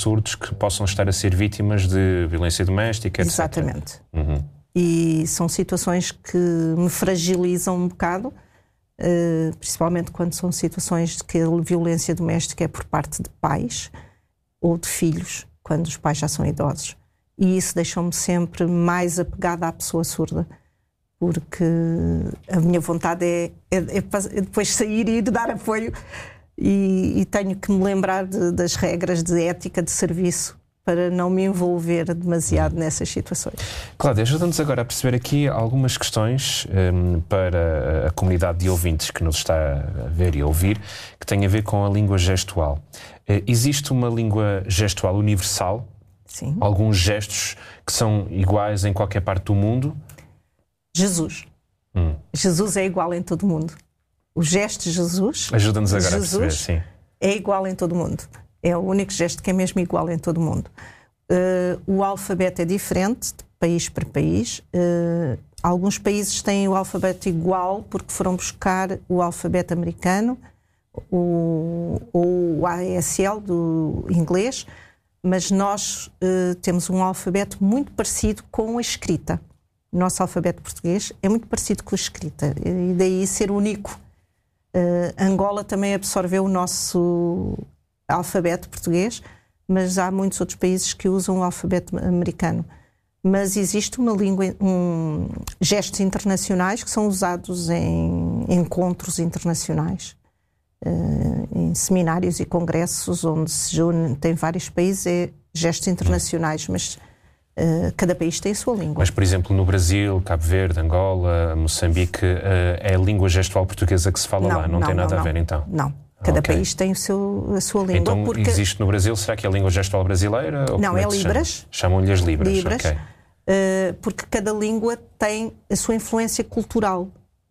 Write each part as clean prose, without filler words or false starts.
surdos que possam estar a ser vítimas de violência doméstica, etc. Exatamente. E são situações que me fragilizam um bocado, principalmente quando são situações de que a violência doméstica é por parte de pais ou de filhos, quando os pais já são idosos. E isso deixou-me sempre mais apegada à pessoa surda, porque a minha vontade é depois sair e ir dar apoio, e tenho que me lembrar das regras de ética de serviço para não me envolver demasiado nessas situações. Cláudia, ajuda-nos agora a perceber aqui algumas questões para a comunidade de ouvintes que nos está a ver e a ouvir, que têm a ver com a língua gestual. Existe uma língua gestual universal? Sim. Alguns gestos que são iguais em qualquer parte do mundo? Jesus. Jesus é igual em todo o mundo. O gesto de Jesus... Ajuda-nos agora a perceber, sim. É igual em todo o mundo. É o único gesto que é mesmo igual em todo o mundo. O alfabeto é diferente de país para país. Alguns países têm o alfabeto igual porque foram buscar o alfabeto americano, ou o ASL do inglês, mas nós temos um alfabeto muito parecido com a escrita. O nosso alfabeto português é muito parecido com a escrita, e daí ser único. Angola também absorveu o nosso alfabeto português, mas há muitos outros países que usam o alfabeto americano. Mas existe uma língua, gestos internacionais que são usados em encontros internacionais, em seminários e congressos onde se tem vários países, gestos internacionais, mas cada país tem a sua língua. Mas, por exemplo, no Brasil, Cabo Verde, Angola, Moçambique, é a língua gestual portuguesa que se fala lá, não tem nada a ver então? Não. Cada país tem a sua língua. Então, porque... existe no Brasil, será que é a língua gestual brasileira? Ou não, é Libras. Chamam-lhe as Libras. Libras, okay. Porque cada língua tem a sua influência cultural.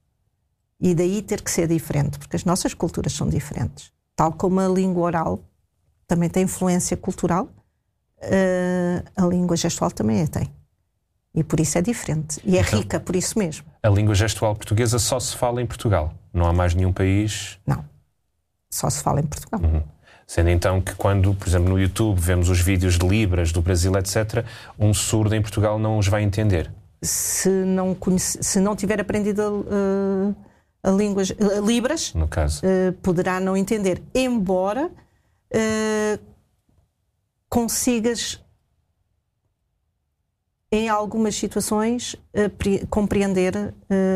E daí ter que ser diferente, porque as nossas culturas são diferentes. Tal como a língua oral também tem influência cultural, a língua gestual também a tem. E por isso é diferente. E é rica por isso mesmo. A língua gestual portuguesa só se fala em Portugal? Não há mais nenhum país? Não. Só se fala em Portugal. Sendo então que quando, por exemplo, no YouTube vemos os vídeos de Libras do Brasil, etc., um surdo em Portugal não os vai entender? Se não tiver aprendido a língua Libras, no caso, poderá não entender. Embora consigas, em algumas situações, compreender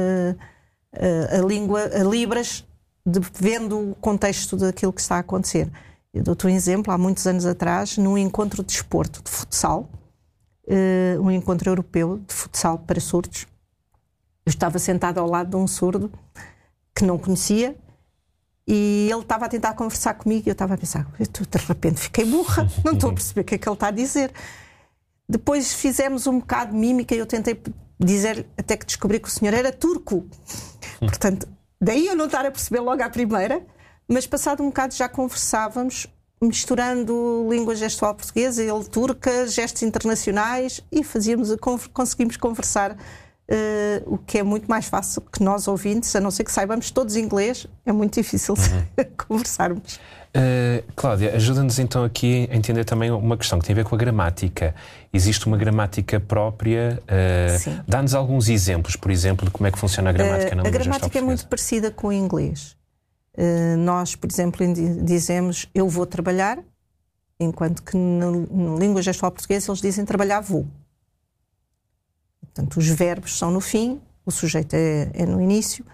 a língua, a Libras, vendo o contexto daquilo que está a acontecer. Eu dou-te um exemplo, há muitos anos atrás, num encontro de desporto, de futsal, um encontro europeu de futsal para surdos, eu estava sentada ao lado de um surdo que não conhecia, e ele estava a tentar conversar comigo, e eu estava a pensar, de repente fiquei burra, não estou a perceber o que é que ele está a dizer. Depois fizemos um bocado de mímica, e eu tentei dizer, até que descobri que o senhor era turco. Portanto, daí eu não estar a perceber logo à primeira, mas passado um bocado já conversávamos, misturando língua gestual portuguesa, ele turca, gestos internacionais, e conseguimos conversar, o que é muito mais fácil que nós ouvintes, a não ser que saibamos todos inglês, é muito difícil conversarmos. Cláudia, ajuda-nos então aqui a entender também uma questão que tem a ver com a gramática. Existe uma gramática própria? Dá-nos alguns exemplos, por exemplo, de como é que funciona a gramática na língua gestual portuguesa. A gramática é muito parecida com o inglês. Nós, por exemplo, dizemos eu vou trabalhar, enquanto que na língua gestual portuguesa eles dizem trabalhar vou. Portanto, os verbos são no fim, o sujeito é no início,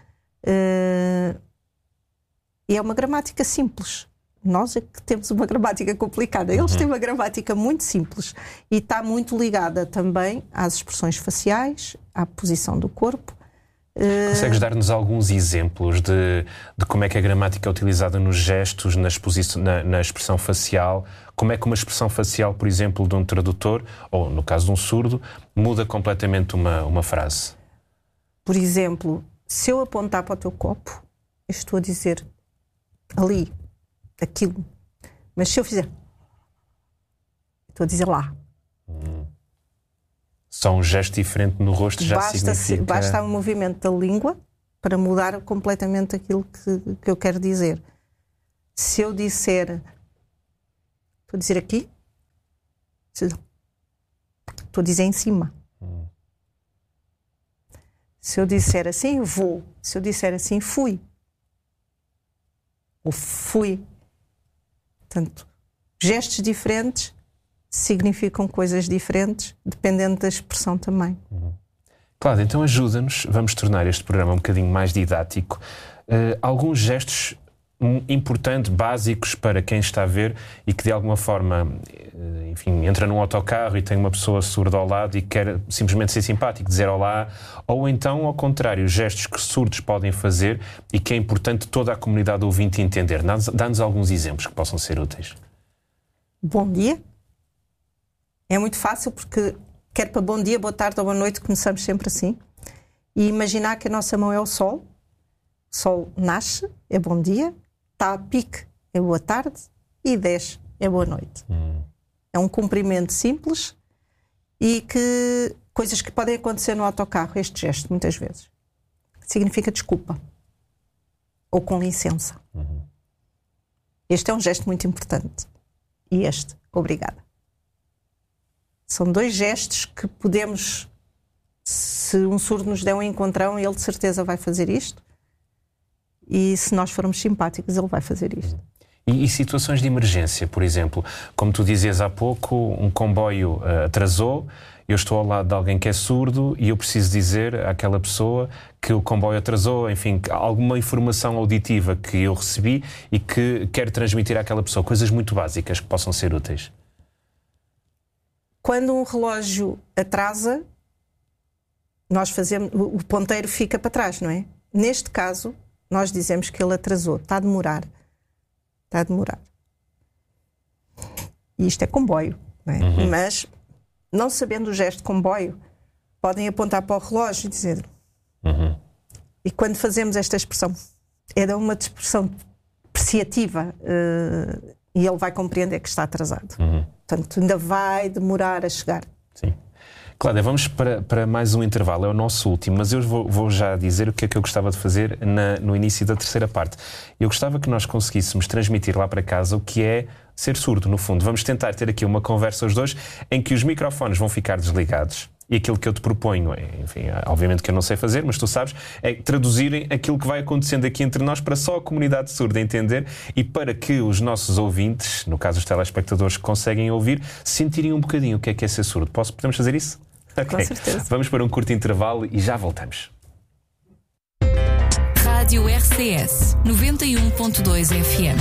e é uma gramática simples. Nós é que temos uma gramática complicada. Eles têm uma gramática muito simples e está muito ligada também às expressões faciais, à posição do corpo. Consegues dar-nos alguns exemplos de como é que a gramática é utilizada nos gestos, na expressão facial? Como é que uma expressão facial, por exemplo, de um tradutor, ou no caso de um surdo, muda completamente uma frase? Por exemplo, se eu apontar para o teu copo, eu estou a dizer ali, aquilo. Mas se eu fizer, estou a dizer lá. Só um gesto diferente no rosto já significa... Basta um movimento da língua para mudar completamente aquilo que eu quero dizer. Se eu disser... Estou a dizer aqui, Estou a dizer em cima. Se eu disser assim, vou. Se eu disser assim, fui. Ou fui. Portanto, gestos diferentes significam coisas diferentes, dependendo da expressão também. Cláudia, então ajuda-nos, vamos tornar este programa um bocadinho mais didático. Alguns gestos importantes, básicos para quem está a ver e que de alguma forma, enfim, entra num autocarro e tem uma pessoa surda ao lado e quer simplesmente ser simpático, dizer olá, ou então, ao contrário, gestos que surdos podem fazer e que é importante toda a comunidade ouvinte entender. Dá-nos alguns exemplos que possam ser úteis. Bom dia. É muito fácil porque quer para bom dia, boa tarde ou boa noite, começamos sempre assim. E imaginar que a nossa mão é o sol. O sol nasce, é bom dia. Está a pique, é boa tarde. E desce, é boa noite. É um cumprimento simples e que coisas que podem acontecer no autocarro, este gesto, muitas vezes. Significa desculpa. Ou com licença. Este é um gesto muito importante. E este, obrigada. São dois gestos que podemos, se um surdo nos der um encontrão, ele de certeza vai fazer isto. E se nós formos simpáticos, ele vai fazer isto. E situações de emergência, por exemplo, como tu dizias há pouco, um comboio atrasou, eu estou ao lado de alguém que é surdo e eu preciso dizer àquela pessoa que o comboio atrasou, enfim, alguma informação auditiva que eu recebi e que quero transmitir àquela pessoa, coisas muito básicas que possam ser úteis. Quando um relógio atrasa, nós fazemos, o ponteiro fica para trás, não é? Neste caso, nós dizemos que ele atrasou, está a demorar. Está a demorar. E isto é comboio, não é? Mas, não sabendo o gesto de comboio, podem apontar para o relógio e dizer. E quando fazemos esta expressão, é uma expressão apreciativa e ele vai compreender que está atrasado. Portanto, ainda vai demorar a chegar. Sim. Cláudia, vamos para mais um intervalo, é o nosso último, mas eu vou já dizer o que é que eu gostava de fazer no início da terceira parte. Eu gostava que nós conseguíssemos transmitir lá para casa o que é ser surdo, no fundo. Vamos tentar ter aqui uma conversa os dois em que os microfones vão ficar desligados e aquilo que eu te proponho, enfim, obviamente que eu não sei fazer, mas tu sabes, é traduzirem aquilo que vai acontecendo aqui entre nós para só a comunidade surda entender e para que os nossos ouvintes, no caso os telespectadores que conseguem ouvir, sentirem um bocadinho o que é ser surdo. Podemos fazer isso? Okay. Com certeza. Vamos para um curto intervalo e já voltamos. Rádio RCS 91.2 FM.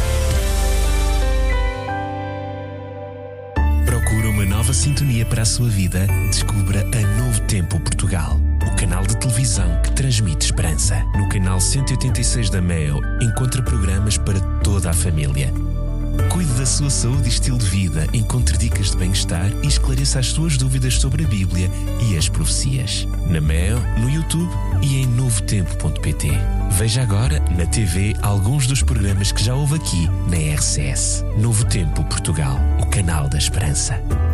Procura uma nova sintonia para a sua vida? Descubra a Novo Tempo Portugal, o canal de televisão que transmite esperança. No canal 186 da MEO, encontra programas para toda a família. Cuide da sua saúde e estilo de vida, encontre dicas de bem-estar e esclareça as suas dúvidas sobre a Bíblia e as profecias. Na MEO, no YouTube e em novotempo.pt. Veja agora na TV alguns dos programas que já houve aqui na RCS. Novo Tempo Portugal, o canal da esperança.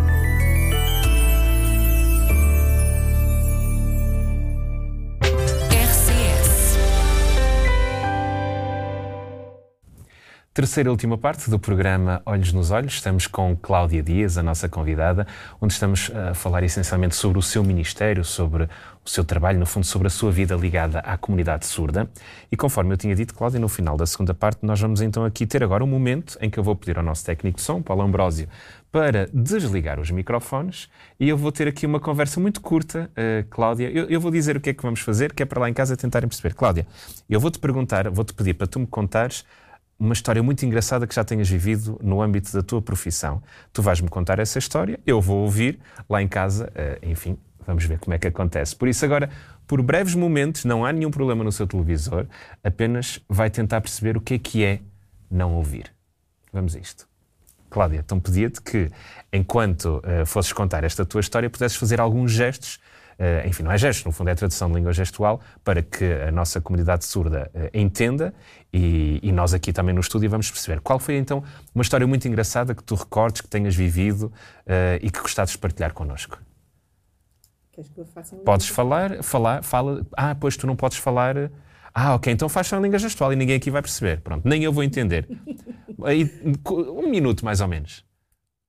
Terceira e última parte do programa Olhos nos Olhos. Estamos com Cláudia Dias, a nossa convidada, onde estamos a falar essencialmente sobre o seu ministério, sobre o seu trabalho, no fundo, sobre a sua vida ligada à comunidade surda. E conforme eu tinha dito, Cláudia, no final da segunda parte, nós vamos então aqui ter agora um momento em que eu vou pedir ao nosso técnico de som, Paulo Ambrósio, para desligar os microfones e eu vou ter aqui uma conversa muito curta, Cláudia. Eu vou dizer o que é que vamos fazer, que é para lá em casa tentarem perceber. Cláudia, eu vou-te perguntar, vou-te pedir para tu me contares uma história muito engraçada que já tenhas vivido no âmbito da tua profissão. Tu vais-me contar essa história, eu vou ouvir lá em casa, enfim, vamos ver como é que acontece. Por isso agora, por breves momentos, não há nenhum problema no seu televisor, apenas vai tentar perceber o que é não ouvir. Vamos a isto. Cláudia, então pedia-te que, enquanto fosses contar esta tua história, pudesses fazer alguns gestos, enfim, não é gestos, no fundo é tradução de língua gestual, para que a nossa comunidade surda entenda e nós aqui também no estúdio vamos perceber. Qual foi então uma história muito engraçada que tu recordes, que tenhas vivido e que gostasses de partilhar connosco? Queres que eu faça Podes fala. Ah, pois tu não podes falar. Ah, ok, então faz só em língua gestual e ninguém aqui vai perceber. Pronto, nem eu vou entender. Aí, 1 minuto mais ou menos.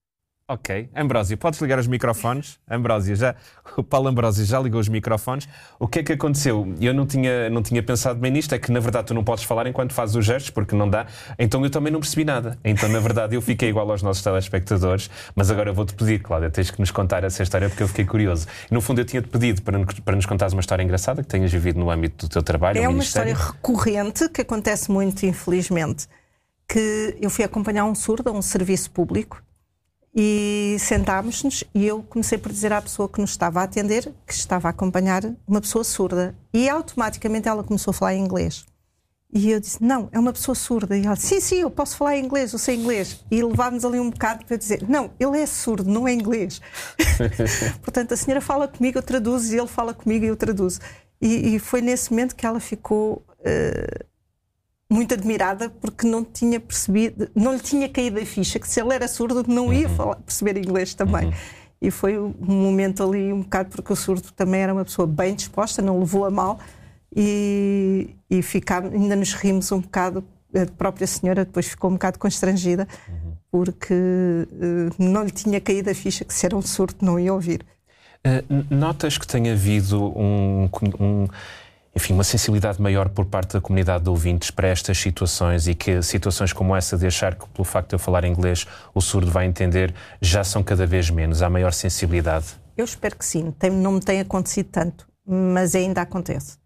Ok. Ambrósio, podes ligar os microfones? O Paulo Ambrósio já ligou os microfones. O que é que aconteceu? Eu não tinha pensado bem nisto, é que na verdade tu não podes falar enquanto fazes os gestos, porque não dá. Então eu também não percebi nada. Então na verdade eu fiquei igual aos nossos telespectadores, mas agora eu vou-te pedir, Cláudia, tens que nos contar essa história porque eu fiquei curioso. E, no fundo eu tinha-te pedido para nos contares uma história engraçada que tenhas vivido no âmbito do teu trabalho. É uma história recorrente que acontece muito, infelizmente, que eu fui acompanhar um surdo a um serviço público. E sentámos-nos e eu comecei por dizer à pessoa que nos estava a atender que estava a acompanhar uma pessoa surda. E automaticamente ela começou a falar em inglês. E eu disse, não, é uma pessoa surda. E ela disse, sim, eu posso falar em inglês, eu sei inglês. E levámos ali um bocado para dizer, não, ele é surdo, não é inglês. Portanto, a senhora fala comigo, eu traduzo, e ele fala comigo e eu traduzo. E foi nesse momento que ela ficou... muito admirada porque não tinha percebido, não lhe tinha caído a ficha que se ele era surdo não ia perceber inglês também. E foi um momento ali um bocado, porque o surdo também era uma pessoa bem disposta, não levou a mal e ainda nos rimos um bocado. A própria senhora depois ficou um bocado constrangida porque não lhe tinha caído a ficha que se era um surdo não ia ouvir. Notas que tem havido enfim, uma sensibilidade maior por parte da comunidade de ouvintes para estas situações e que situações como essa de achar que pelo facto de eu falar inglês o surdo vai entender já são cada vez menos, há maior sensibilidade? Eu espero que sim, não me tem acontecido tanto, mas ainda acontece.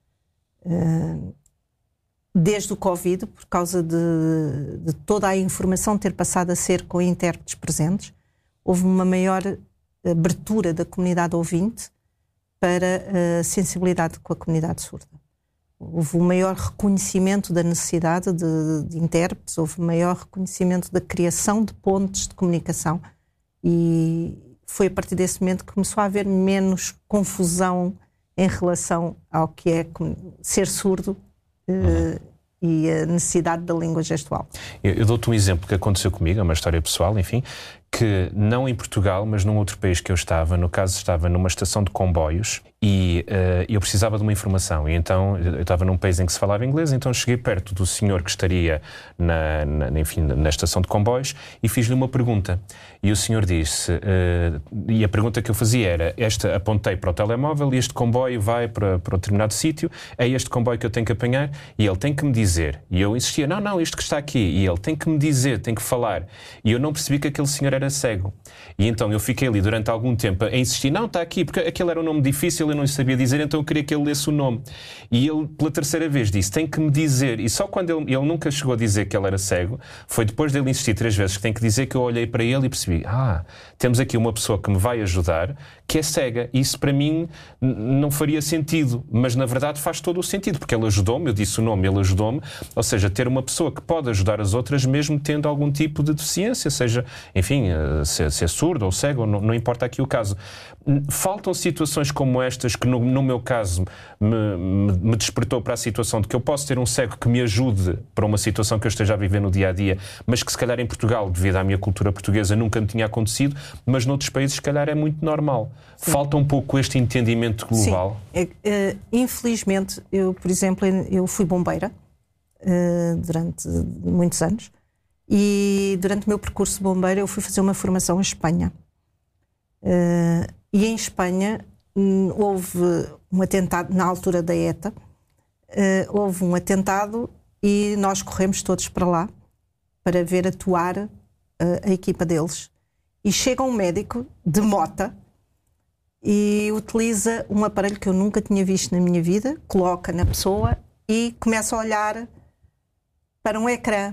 Desde o Covid, por causa de toda a informação ter passado a ser com intérpretes presentes, houve uma maior abertura da comunidade ouvinte para a sensibilidade com a comunidade surda. Houve um maior reconhecimento da necessidade de intérpretes, houve um maior reconhecimento da criação de pontes de comunicação e foi a partir desse momento que começou a haver menos confusão em relação ao que é ser surdo e a necessidade da língua gestual. Eu dou-te um exemplo que aconteceu comigo, é uma história pessoal, enfim, que não em Portugal, mas num outro país que eu estava, no caso estava numa estação de comboios e eu precisava de uma informação e então eu estava num país em que se falava inglês, então cheguei perto do senhor que estaria na estação de comboios e fiz-lhe uma pergunta e o senhor disse, e a pergunta que eu fazia era, apontei para o telemóvel e este comboio vai para um determinado sítio, é este comboio que eu tenho que apanhar e ele tem que me dizer, e eu insistia, não, isto que está aqui, e ele tem que me dizer, tem que falar, e eu não percebi que aquele senhor era cego. E então eu fiquei ali durante algum tempo a insistir, não, está aqui, porque aquele era um nome difícil, eu não lhe sabia dizer, então eu queria que ele lesse o nome. E ele, pela terceira vez, disse, tem que me dizer. E só quando ele nunca chegou a dizer que ele era cego, foi depois dele insistir 3 vezes que tem que dizer que eu olhei para ele e percebi, temos aqui uma pessoa que me vai ajudar, que é cega. Isso para mim não faria sentido, mas na verdade faz todo o sentido, porque ele ajudou-me, eu disse o nome, ele ajudou-me, ou seja, ter uma pessoa que pode ajudar as outras mesmo tendo algum tipo de deficiência, seja, enfim, ser surdo ou cego, não importa aqui o caso. Faltam situações como estas que no meu caso me despertou para a situação de que eu posso ter um cego que me ajude para uma situação que eu esteja a viver no dia-a-dia, mas que se calhar em Portugal, devido à minha cultura portuguesa, nunca me tinha acontecido, mas noutros países se calhar é muito normal. Sim. Falta um pouco este entendimento global. Sim. Infelizmente, eu, por exemplo, eu fui bombeira durante muitos anos e durante o meu percurso de bombeira eu fui fazer uma formação em Espanha. E em Espanha houve um atentado, na altura da ETA, houve um atentado e nós corremos todos para lá para ver atuar a equipa deles. E chega um médico de mota e utiliza um aparelho que eu nunca tinha visto na minha vida, coloca na pessoa e começa a olhar para um ecrã.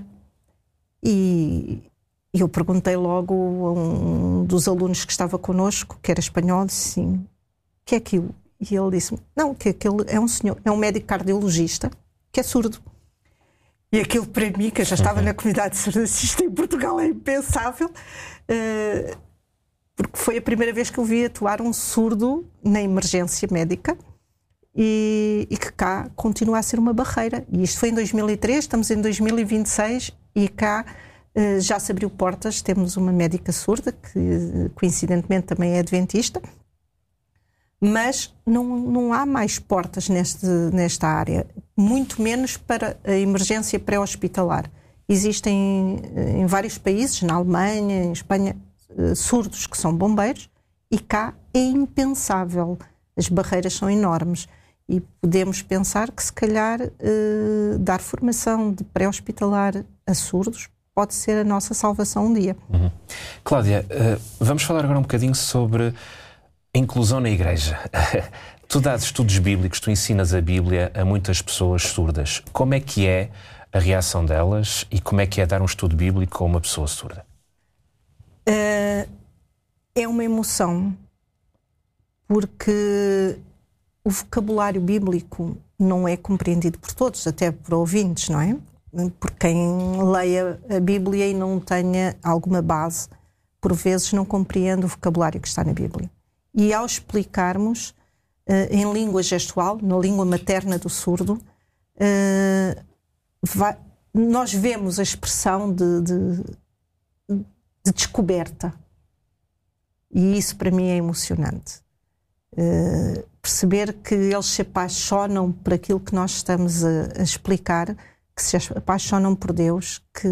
E eu perguntei logo a um dos alunos que estava connosco, que era espanhol, disse assim, o que é aquilo? E ele disse-me, não, que aquele é um senhor, é um médico cardiologista que é surdo. E aquilo para mim, que eu já estava na comunidade surdacista em Portugal, é impensável, porque foi a primeira vez que eu vi atuar um surdo na emergência médica e que cá continua a ser uma barreira. E isto foi em 2003, estamos em 2026 e cá já se abriu portas, temos uma médica surda, que coincidentemente também é adventista, mas não há mais portas nesta área, muito menos para a emergência pré-hospitalar. Existem em vários países, na Alemanha, em Espanha, surdos que são bombeiros, e cá é impensável. As barreiras são enormes. E podemos pensar que, se calhar, dar formação de pré-hospitalar a surdos pode ser a nossa salvação um dia. Cláudia, vamos falar agora um bocadinho sobre a inclusão na Igreja. Tu dás estudos bíblicos, tu ensinas a Bíblia a muitas pessoas surdas. Como é que é a reação delas e como é que é dar um estudo bíblico a uma pessoa surda? É uma emoção, porque o vocabulário bíblico não é compreendido por todos, até por ouvintes, não é? Por quem leia a Bíblia e não tenha alguma base, por vezes não compreende o vocabulário que está na Bíblia. E ao explicarmos em língua gestual, na língua materna do surdo, nós vemos a expressão de descoberta. E isso para mim é emocionante. Perceber que eles se apaixonam por aquilo que nós estamos a explicar, que se apaixonam por Deus, que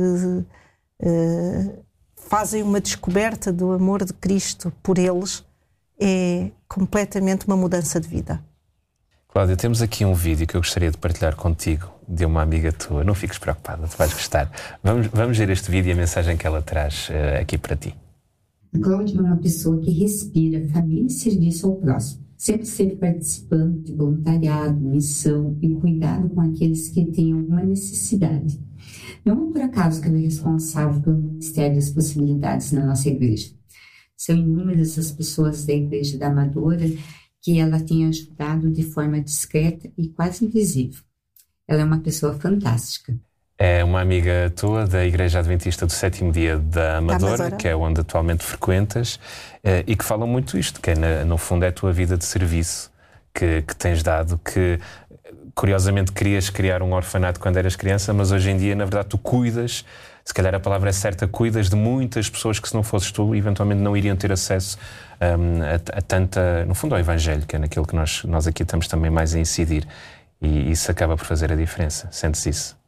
fazem uma descoberta do amor de Cristo por eles, é completamente uma mudança de vida. Cláudia, temos aqui um vídeo que eu gostaria de partilhar contigo, de uma amiga tua. Não fiques preocupada, tu vais gostar. Vamos ver este vídeo e a mensagem que ela traz aqui para ti. A Cláudia é uma pessoa que respira família e serviço ao próximo. Sempre esteve participando de voluntariado, missão e cuidado com aqueles que têm alguma necessidade. Não é por acaso que ela é responsável pelo Ministério das Possibilidades na nossa igreja. São inúmeras as pessoas da Igreja da Amadora que ela tem ajudado de forma discreta e quase invisível. Ela é uma pessoa fantástica. É uma amiga tua da Igreja Adventista do Sétimo Dia da Amadora, que é onde atualmente frequentas, e que fala muito isto, que no fundo é a tua vida de serviço que tens dado, que curiosamente querias criar um orfanato quando eras criança, mas hoje em dia, na verdade, tu cuidas, se calhar a palavra é certa, cuidas de muitas pessoas que, se não fosses tu, eventualmente não iriam ter acesso a tanta, no fundo, ao Evangelho, que é naquilo que nós aqui estamos também mais a incidir, e isso acaba por fazer a diferença. Sentes isso?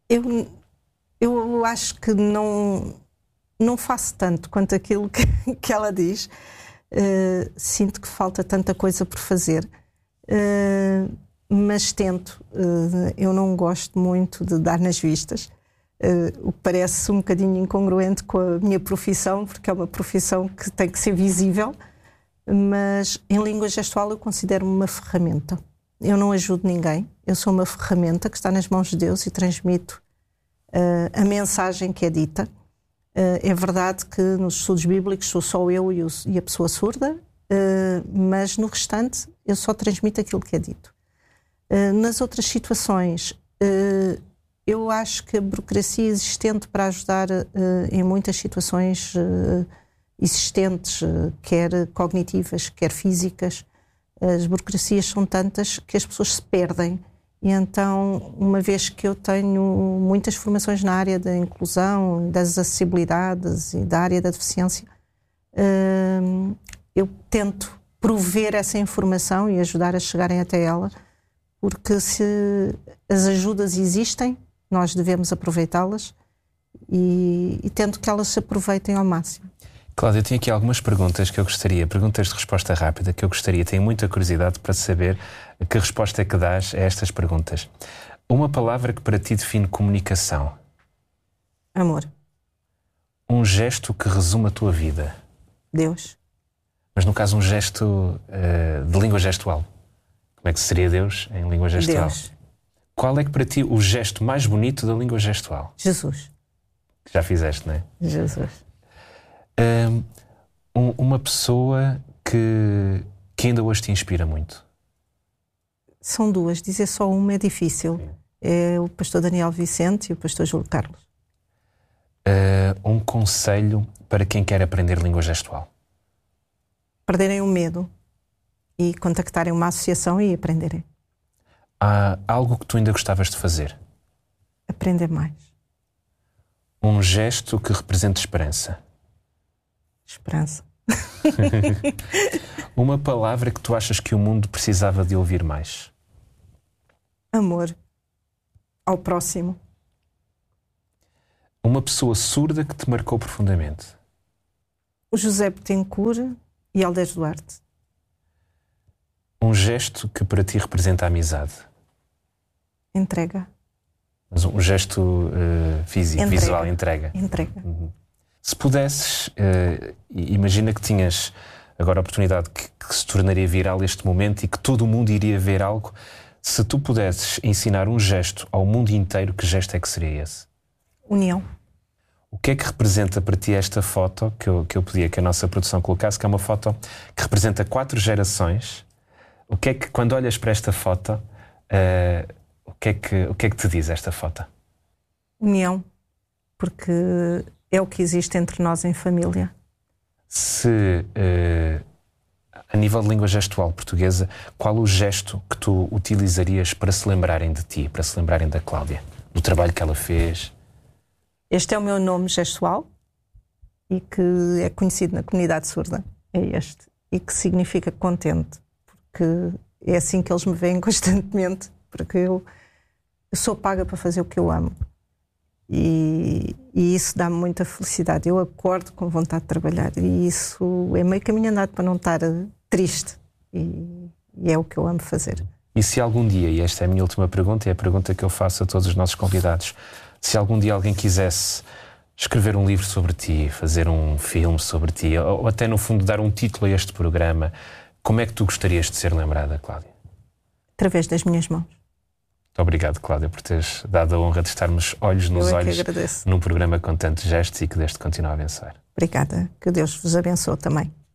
Eu acho que não faço tanto quanto aquilo que ela diz. Sinto que falta tanta coisa por fazer, mas tento. Eu não gosto muito de dar nas vistas, o que parece um bocadinho incongruente com a minha profissão, porque é uma profissão que tem que ser visível, mas em língua gestual eu considero-me uma ferramenta. Eu não ajudo ninguém, eu sou uma ferramenta que está nas mãos de Deus e transmito a mensagem que é dita. É verdade que nos estudos bíblicos sou só eu e a pessoa surda, mas no restante eu só transmito aquilo que é dito. Nas outras situações, eu acho que a burocracia existente para ajudar em muitas situações existentes, quer cognitivas, quer físicas, as burocracias são tantas que as pessoas se perdem. E então, uma vez que eu tenho muitas formações na área da inclusão, das acessibilidades e da área da deficiência, eu tento prover essa informação e ajudar a chegarem até ela, porque se as ajudas existem, nós devemos aproveitá-las e tento que elas se aproveitem ao máximo. Cláudia, eu tenho aqui algumas perguntas perguntas de resposta rápida, que eu gostaria, tenho muita curiosidade para saber que resposta é que dás a estas perguntas. Uma palavra que para ti define comunicação. Amor. Um gesto que resume a tua vida. Deus. Mas no caso um gesto de língua gestual. Como é que seria Deus em língua gestual? Deus. Qual é que para ti o gesto mais bonito da língua gestual? Jesus. Já fizeste, não é? Jesus. Uma pessoa que ainda hoje te inspira muito. São duas, dizer só uma é difícil. É o pastor Daniel Vicente e o pastor Júlio Carlos. Um conselho para quem quer aprender língua gestual. Perderem o medo e contactarem uma associação e aprenderem. Há algo que tu ainda gostavas de fazer? Aprender mais. Um gesto que represente esperança. Esperança. Uma palavra que tu achas que o mundo precisava de ouvir mais? Amor. Ao próximo. Uma pessoa surda que te marcou profundamente? O José Betancourt e Aldez Duarte. Um gesto que para ti representa a amizade. Entrega. Mas um gesto físico, Entrega. visual, entrega. Entrega. Se pudesses, imagina que tinhas agora a oportunidade que se tornaria viral este momento e que todo o mundo iria ver algo. Se tu pudesses ensinar um gesto ao mundo inteiro, que gesto é que seria esse? União. O que é que representa para ti esta foto que eu pedia que a nossa produção colocasse, que é uma foto que representa 4 gerações? O que é que, quando olhas para esta foto, o que é que te diz esta foto? União. Porque é o que existe entre nós em família. Se, a nível de língua gestual portuguesa, qual o gesto que tu utilizarias para se lembrarem de ti, para se lembrarem da Cláudia, do trabalho que ela fez? Este é o meu nome gestual e que é conhecido na comunidade surda. É este. E que significa contente. Porque é assim que eles me veem constantemente. Porque eu sou paga para fazer o que eu amo. E isso dá-me muita felicidade. Eu acordo com vontade de trabalhar. E isso é meio caminho andado para não estar triste. E é o que eu amo fazer. E se algum dia, e esta é a minha última pergunta, e é a pergunta que eu faço a todos os nossos convidados, se algum dia alguém quisesse escrever um livro sobre ti, fazer um filme sobre ti, ou até no fundo dar um título a este programa, como é que tu gostarias de ser lembrada, Cláudia? Através das minhas mãos. Muito obrigado, Cláudia, por teres dado a honra de estarmos olhos nos olhos num programa com tantos gestos e que deste continuar a abençoar. Obrigada. Que Deus vos abençoe também.